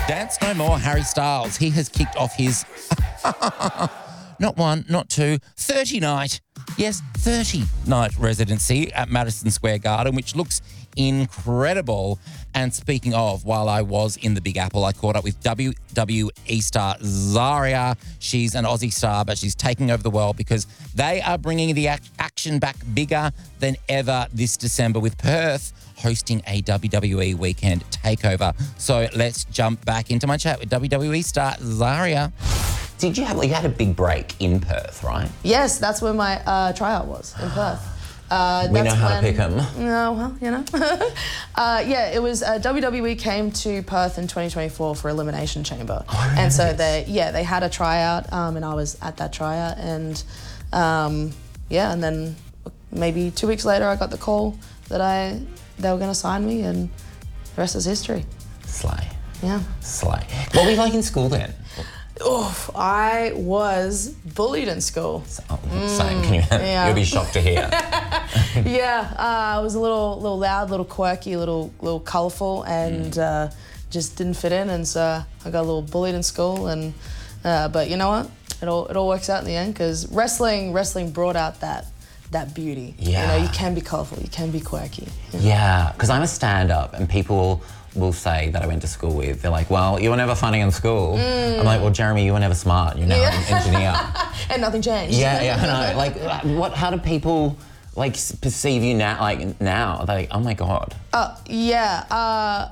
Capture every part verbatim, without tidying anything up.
Dance No More, Harry Styles. He has kicked off his not one, not two, thirty night, yes, thirty night residency at Madison Square Garden, which looks incredible. And speaking of, while I was in the Big Apple, I caught up with W W E star Zarya. She's an Aussie star, but she's taking over the world because they are bringing the ac- action back bigger than ever this December with Perth hosting a W W E weekend takeover. So let's jump back into my chat with W W E star Zarya. Did you have, you had a big break in Perth, right? Yes, that's where my uh, tryout was, in Perth. Uh, we know how when, to pick them. No, well, you know. uh, yeah, it was, uh, W W E came to Perth in twenty twenty-four for Elimination Chamber. Oh, I remember and so this. they, yeah, they had a tryout, um, and I was at that tryout, and um, yeah, and then maybe two weeks later I got the call that I, they were gonna sign me, and the rest is history. Slay. Yeah. Slay. What were you like in school then? Oof, I was bullied in school. Oh, same. Can you, yeah. You'll be shocked to hear. yeah, uh, I was a little, little loud, little quirky, little, little colourful, and mm. uh, just didn't fit in. And so I got a little bullied in school. And uh, but you know what? It all, it all works out in the end because wrestling, wrestling brought out that, that beauty. Yeah. You know, you can be colourful, you can be quirky. You know? Yeah, because I'm a stand-up, and people will say that I went to school with. They're like, well, you were never funny in school. Mm. I'm like, well, Jeremy, you were never smart. You're now yeah. an engineer. And nothing changed. Yeah, yeah, I know. Like, what? How do people like perceive you now? Like now, they're like, oh my god. Uh, yeah. Uh,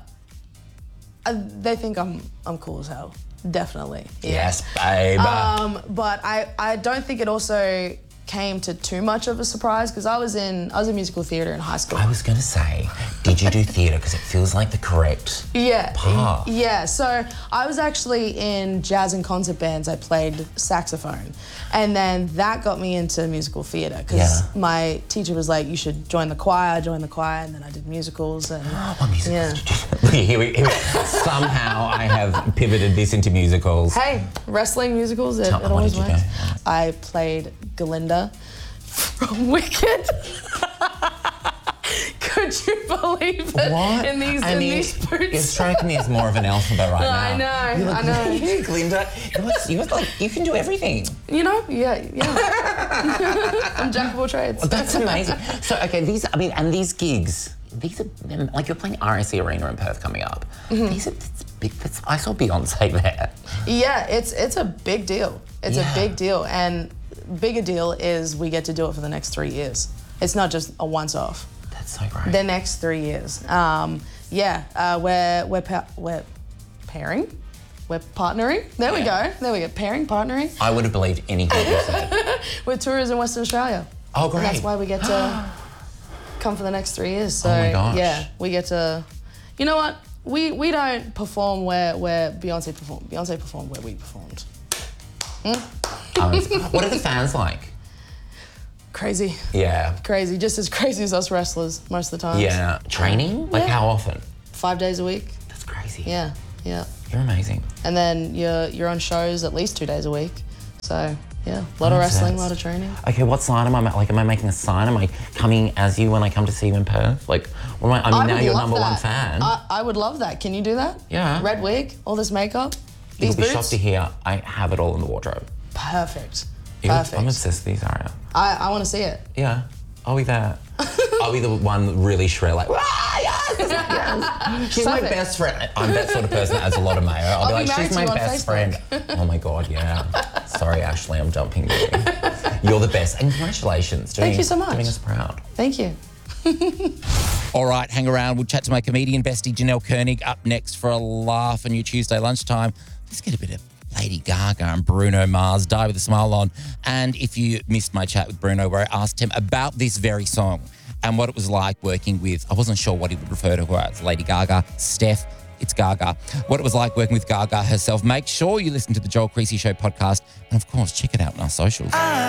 uh, they think I'm I'm cool as hell. Definitely. Yeah. Yes, babe. Um, but I I don't think it also came to too much of a surprise because I was in I was in musical theatre in high school. I was gonna say, did you do theatre? Because it feels like the correct yeah path. Yeah. So I was actually in jazz and concert bands. I played saxophone, and then that got me into musical theatre because Yeah. my teacher was like, "You should join the choir." I joined the choir, and then I did musicals. And What musicals yeah. did you do? Here we, here we, somehow I have pivoted this into musicals. Hey, wrestling musicals. It, Tell- it what always did you works. do? I played Galinda from Wicked. Could you believe it? What? In these, I in mean, these you're boots. striking me as more of an alphabet right now. I know, You're like, I know. "Hey, Glinda, you're, you're like, you can do everything." You know, yeah, yeah. I'm jack of all trades. That's amazing. So, okay, these, I mean, and these gigs, these are, like you're playing R S C Arena in Perth coming up. Mm-hmm. These are, it's big, it's, I saw Beyonce there. Yeah, it's it's a big deal. It's Yeah. a big deal. And bigger deal is we get to do it for the next three years. It's not just a once off. That's so great. The next three years. Um, yeah, uh, we're, we're, pa- we're pairing. We're partnering. There we Yeah. go. There we go. Pairing, partnering. I would have believed anything you said. We're tours in Western Australia. Oh, great. And that's why we get to come for the next three years. So, Oh my gosh. yeah, we get to... You know what? We we don't perform where, where Beyonce performed. Beyonce performed where we performed. Hmm? Um, what are the fans like? Crazy. Yeah. Crazy. Just as crazy as us wrestlers most of the time. Yeah. Training? Like Yeah. how often? Five days a week. That's crazy. Yeah, yeah. You're amazing. And then you're you're on shows at least two days a week. So yeah, a lot of Makes wrestling, a sense. lot of training. Okay, what sign am I ma- like? Am I making a sign? Am I coming as you when I come to see you in Perth? Like, what am I? I mean, I now would you're love number that. one fan. I, I would love that. Can you do that? Yeah. Red wig, all this makeup, You'll these be boots. shocked to hear I have it all in the wardrobe. Perfect. You- Perfect. I'm obsessed with these, Aria. I, I want to see it. Yeah, I'll be there. I'll be the one really shrill, like, ah, yes, yes. She's my Perfect. best friend. I'm that sort of person that has a lot of mayo. I'll, I'll be be like, married she's to my you on best Facebook. friend. Oh my God, yeah. Sorry, Ashley, I'm dumping you. You're the best. And congratulations. Doing, Thank you so much. Doing us proud. Thank you. All right, hang around. We'll chat to my comedian bestie, Janelle Koenig, up next for a laugh on your Tuesday lunchtime. Let's get a bit of Lady Gaga and Bruno Mars, Die With a Smile On. And if you missed my chat with Bruno where I asked him about this very song and what it was like working with, I wasn't sure what he would refer to her as, Lady Gaga, Steph, it's Gaga. What it was like working with Gaga herself. Make sure you listen to the Joel Creasy Show podcast and, of course, check it out on our socials.